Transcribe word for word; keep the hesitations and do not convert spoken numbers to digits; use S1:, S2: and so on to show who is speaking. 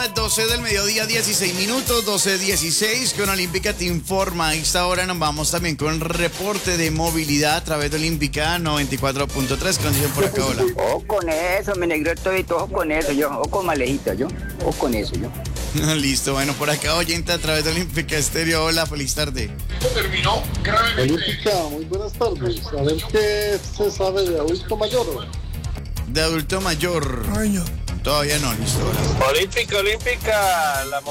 S1: las doce del mediodía, dieciséis minutos, doce dieciséis, con Olímpica te informa. A esta hora nos vamos también con el reporte de movilidad a través de Olímpica noventa y cuatro punto tres. ¿Qué dicen por acá? Hola.
S2: O con eso, mi negro, estoy todo con eso, yo. O con Malejita, yo. O con eso, yo.
S1: Listo, bueno, por acá oyente a través de Olímpica Estéreo. Hola, feliz tarde.
S3: Terminó gravemente.
S4: Olímpica, muy buenas tardes. A ver qué se sabe de adulto mayor.
S1: De adulto mayor.
S4: Año.
S1: Todavía no, listo. Hola.
S5: Olímpica, Olímpica, la